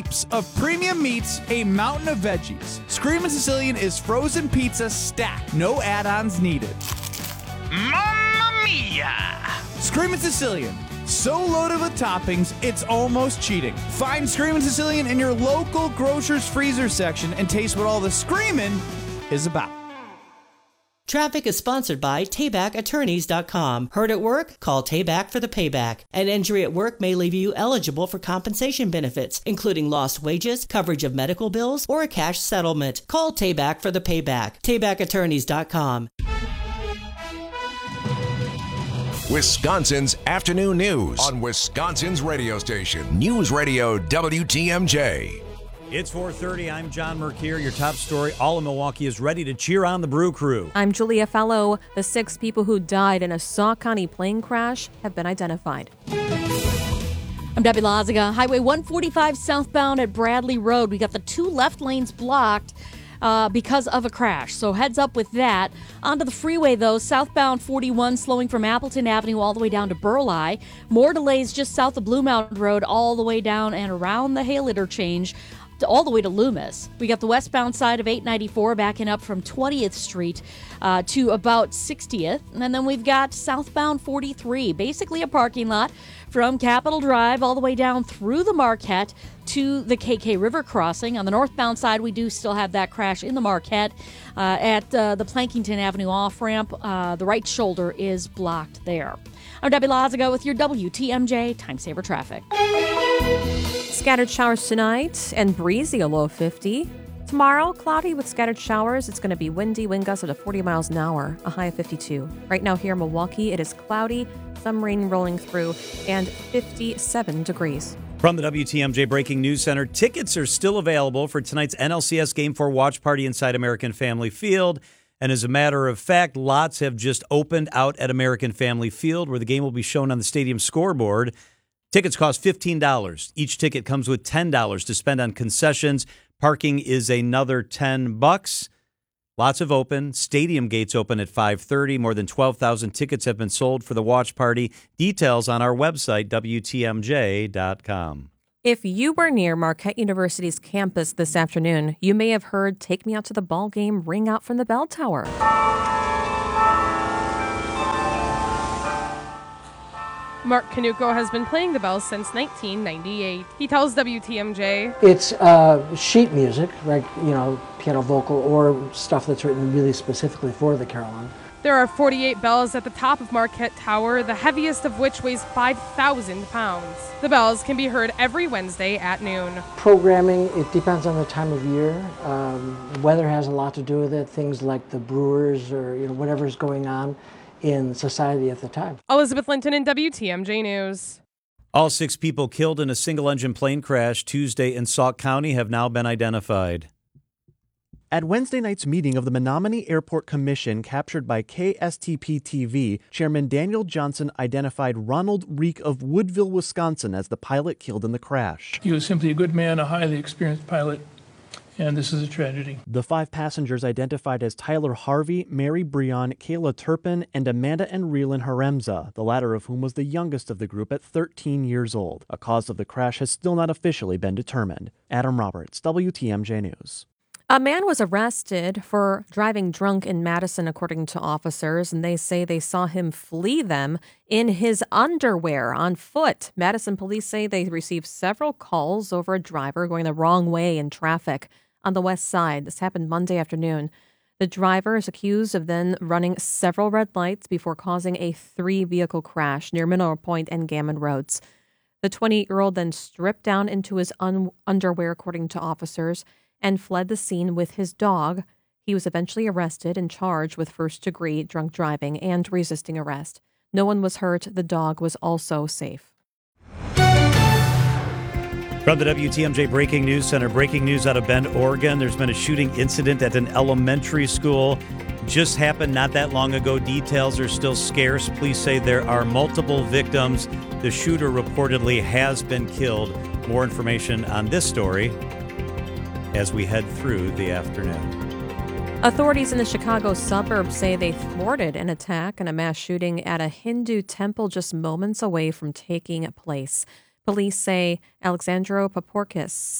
Scoops of premium meats, a mountain of veggies. Screamin' Sicilian is frozen pizza stacked, no add-ons needed. Mamma mia! Screamin' Sicilian, so loaded with toppings, it's almost cheating. Find Screamin' Sicilian in your local grocer's freezer section and taste what all the screamin' is about. Traffic is sponsored by TaybackAttorneys.com. Hurt at work? Call Tayback for the payback. An injury at work may leave you eligible for compensation benefits, including lost wages, coverage of medical bills, or a cash settlement. Call Tayback for the payback. TaybackAttorneys.com. Wisconsin's afternoon news on Wisconsin's radio station, News Radio WTMJ. It's 4:30. I'm John Mercure. Your top story, all of Milwaukee is ready to cheer on the Brew Crew. I'm Julia Fellow. The 6 people who died in a Sauk County plane crash have been identified. I'm Debbie Lazaga. Highway 145 southbound at Bradley Road. We got the 2 left lanes blocked because of a crash. So heads up with that. Onto the freeway, though. Southbound 41 slowing from Appleton Avenue all the way down to Burleigh. More delays just south of Blue Mountain Road all the way down and around the Hale interchange, all the way to Loomis. We got the westbound side of 894 backing up from 20th Street to about 60th. And then we've got southbound 43, basically a parking lot from Capitol Drive all the way down through the Marquette to the KK River crossing. On the northbound side, we do still have that crash in the Marquette. At the Plankington Avenue off-ramp, the right shoulder is blocked there. I'm Debbie Lazaga with your WTMJ Time Saver Traffic. Scattered showers tonight and breezy, a low of 50. Tomorrow, cloudy with scattered showers. It's going to be windy, wind gusts up to 40 miles an hour, a high of 52. Right now here in Milwaukee, it is cloudy, some rain rolling through, and 57 degrees. From the WTMJ Breaking News Center, tickets are still available for tonight's NLCS Game 4 watch party inside American Family Field. And as a matter of fact, lots have just opened out at American Family Field, where the game will be shown on the stadium scoreboard. Tickets cost $15. Each ticket comes with $10 to spend on concessions. Parking is another $10. Lots have opened. Stadium gates open at 5:30. More than 12,000 tickets have been sold for the watch party. Details on our website, WTMJ.com. If you were near Marquette University's campus this afternoon, you may have heard "Take Me Out to the Ball Game" ring out from the bell tower. Mark Canuco has been playing the bells since 1998. He tells WTMJ, "It's sheet music, like, piano vocal or stuff that's written really specifically for the carillon. There are 48 bells at the top of Marquette Tower, the heaviest of which weighs 5,000 pounds. The bells can be heard every Wednesday at noon. Programming, it depends on the time of year. Weather has a lot to do with it. Things like the Brewers or whatever's going on in society at the time." Elizabeth Linton in WTMJ News. All 6 people killed in a single-engine plane crash Tuesday in Sauk County have now been identified. At Wednesday night's meeting of the Menominee Airport Commission captured by KSTP-TV, Chairman Daniel Johnson identified Ronald Reek of Woodville, Wisconsin as the pilot killed in the crash. He was simply a good man, a highly experienced pilot, and this is a tragedy. The 5 passengers identified as Tyler Harvey, Mary Breon, Kayla Turpin, and Amanda Enrelan Haremza, the latter of whom was the youngest of the group at 13 years old. A cause of the crash has still not officially been determined. Adam Roberts, WTMJ News. A man was arrested for driving drunk in Madison, according to officers, and they say they saw him flee them in his underwear on foot. Madison police say they received several calls over a driver going the wrong way in traffic on the west side. This happened Monday afternoon. The driver is accused of then running several red lights before causing a 3-vehicle crash near Mineral Point and Gammon Roads. The 28-year-old then stripped down into his underwear, according to officers, and fled the scene with his dog. He was eventually arrested and charged with first-degree drunk driving and resisting arrest. No one was hurt. The dog was also safe. From the WTMJ Breaking News Center, breaking news out of Bend, Oregon. There's been a shooting incident at an elementary school. Just happened not that long ago. Details are still scarce. Police say there are multiple victims. The shooter reportedly has been killed. More information on this story as we head through the afternoon. Authorities in the Chicago suburbs say they thwarted an attack and a mass shooting at a Hindu temple just moments away from taking place. Police say Alexandro Paporkis